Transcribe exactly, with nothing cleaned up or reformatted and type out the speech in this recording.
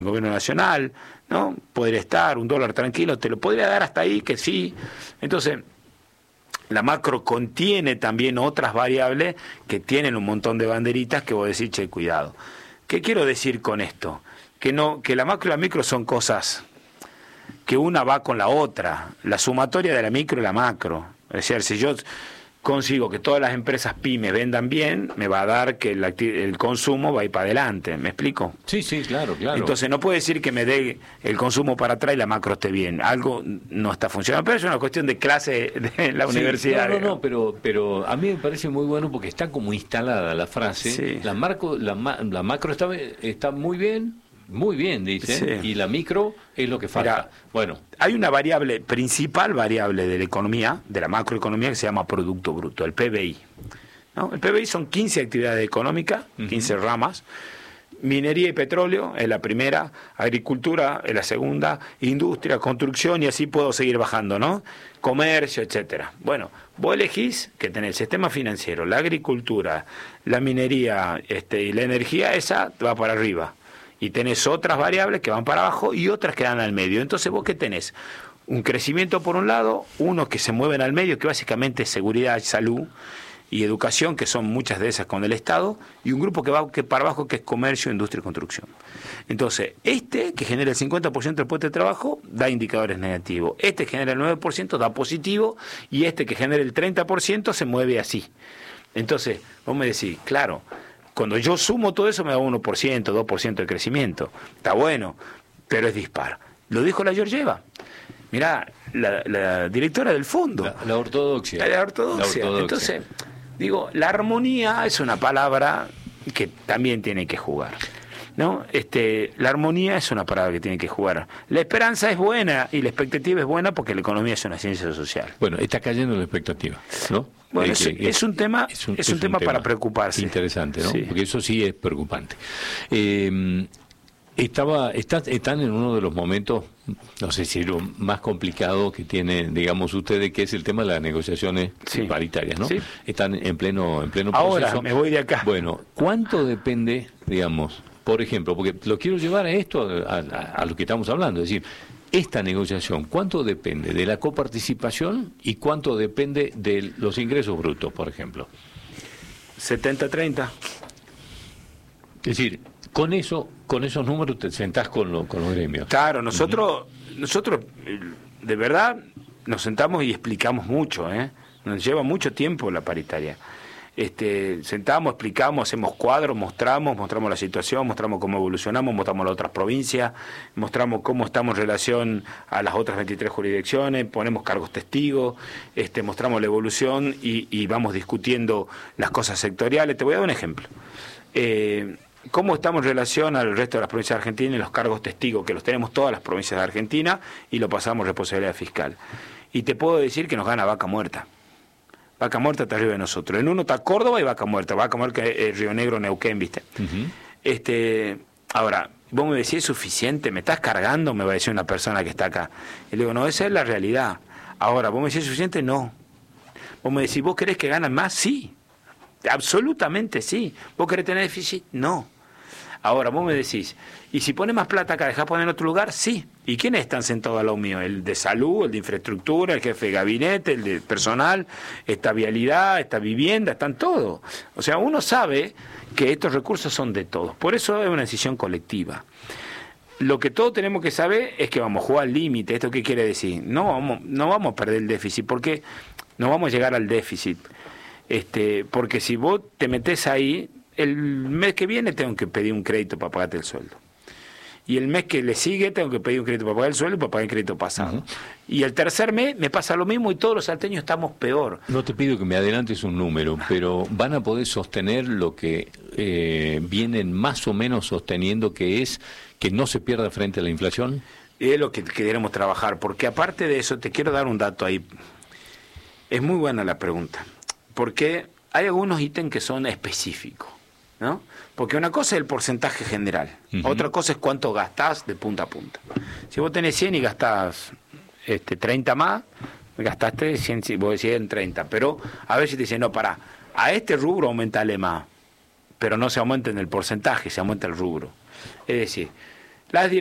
el gobierno nacional, ¿no? Podría estar, un dólar tranquilo, te lo podría dar hasta ahí, que sí. Entonces, la macro contiene también otras variables que tienen un montón de banderitas que vos decís, che, cuidado. ¿Qué quiero decir con esto? Que no, que la macro y la micro son cosas que una va con la otra, la sumatoria de la micro y la macro. Es decir, si yo consigo que todas las empresas pymes vendan bien, me va a dar que el, el consumo va a ir para adelante. ¿Me explico? Sí, sí, claro, claro. Entonces no puede decir que me dé el consumo para atrás y la macro esté bien. Algo no está funcionando, pero es una cuestión de clase de la sí, universidad. No, no, no, pero, pero a mí me parece muy bueno porque está como instalada la frase. Sí. La, marco, la, la macro está, está muy bien, muy bien, dicen, sí. Y la micro es lo que falta. Mirá, bueno, hay una variable, principal variable de la economía, de la macroeconomía, que se llama Producto Bruto, el P B I. ¿No? El P B I son quince actividades económicas, quince uh-huh. ramas. Minería y petróleo es la primera, agricultura es la segunda, industria, construcción, y así puedo seguir bajando, ¿no? Comercio, etcétera. Bueno, vos elegís que tenés el sistema financiero, la agricultura, la minería este, y la energía, esa va para arriba. Y tenés otras variables que van para abajo y otras que dan al medio. Entonces, ¿vos qué tenés? Un crecimiento por un lado, unos que se mueven al medio, que básicamente es seguridad, salud y educación, que son muchas de esas con el Estado, y un grupo que va que para abajo, que es comercio, industria y construcción. Entonces, este, que genera el cincuenta por ciento del puesto de trabajo, da indicadores negativos. Este que genera el nueve por ciento da positivo, y este que genera el treinta por ciento se mueve así. Entonces, vos me decís, claro, cuando yo sumo todo eso me da uno por ciento, dos por ciento de crecimiento. Está bueno, pero es dispar. Lo dijo la Georgieva. Mirá, la, la directora del fondo. La, la ortodoxia. La, la ortodoxia. La ortodoxia. Entonces, digo, la armonía es una palabra que también tiene que jugar. ¿No? Este, la armonía es una palabra que tiene que jugar. La esperanza es buena y la expectativa es buena porque la economía es una ciencia social. Bueno, está cayendo la expectativa, ¿no? Bueno, es, es, es un tema, es un, es un, es tema, un tema para preocuparse. Interesante, ¿no? Sí. Porque eso sí es preocupante. Eh, estaba, está, están en uno de los momentos, no sé si lo más complicado que tienen, digamos, ustedes, que es el tema de las negociaciones sí. paritarias, ¿no? Sí. Están en pleno, en pleno proceso. Ahora me voy de acá. Bueno, ¿cuánto depende, digamos? Por ejemplo, porque lo quiero llevar a esto, a, a, a lo que estamos hablando, es decir, esta negociación, ¿cuánto depende de la coparticipación y cuánto depende de los ingresos brutos, por ejemplo? setenta treinta. Es decir, con eso, con esos números te sentás con, lo, con los gremios. Claro, nosotros, uh-huh. nosotros de verdad nos sentamos y explicamos mucho, ¿eh? Nos lleva mucho tiempo la paritaria. Este, sentamos, explicamos, hacemos cuadros, mostramos, mostramos la situación, mostramos cómo evolucionamos, mostramos las otras provincias, mostramos cómo estamos en relación a las otras veintitrés jurisdicciones, ponemos cargos testigos, este, mostramos la evolución y, y vamos discutiendo las cosas sectoriales. Te voy a dar un ejemplo. Eh, ¿Cómo estamos en relación al resto de las provincias de Argentina y los cargos testigos, que los tenemos todas las provincias de Argentina y lo pasamos responsabilidad fiscal? Y te puedo decir que nos gana Vaca Muerta. Vaca Muerta está arriba de nosotros. En uno está Córdoba y Vaca Muerta. Vaca Muerta es Río Negro, Neuquén, ¿viste? Uh-huh. Este, ahora, vos me decís, ¿es suficiente? ¿Me estás cargando? Me va a decir una persona que está acá. Y le digo, no, esa es la realidad. Ahora, ¿vos me decís, ¿es suficiente? No. Vos me decís, ¿vos querés que ganen más? Sí. Absolutamente sí. ¿Vos querés tener déficit? No. Ahora, vos me decís, ¿y si pones más plata acá, dejás poner en otro lugar? Sí. ¿Y quiénes están sentados a lo mío? El de salud, el de infraestructura, el jefe de gabinete, el de personal, esta vialidad, esta vivienda, están todos. O sea, uno sabe que estos recursos son de todos. Por eso es una decisión colectiva. Lo que todos tenemos que saber es que vamos a jugar al límite. ¿Esto qué quiere decir? No vamos, no vamos a perder el déficit, porque no vamos a llegar al déficit. Este, porque si vos te metés ahí, el mes que viene tengo que pedir un crédito para pagarte el sueldo. Y el mes que le sigue tengo que pedir un crédito para pagar el sueldo y para pagar el crédito pasado. Uh-huh. Y el tercer mes me pasa lo mismo y todos los salteños estamos peor. No te pido que me adelantes un número, pero ¿van a poder sostener lo que eh, vienen más o menos sosteniendo, que es que no se pierda frente a la inflación? Es lo que queremos trabajar, porque aparte de eso, te quiero dar un dato ahí. Es muy buena la pregunta, porque hay algunos ítems que son específicos, ¿no? Porque una cosa es el porcentaje general, uh-huh. Otra cosa es cuánto gastás de punta a punta. Si vos tenés cien y gastás este, treinta más, gastaste cien, vos decís en treinta, pero a ver si te dicen, no, pará, a este rubro aumentale más, pero no se aumenta en el porcentaje, se aumenta el rubro. Es decir, Las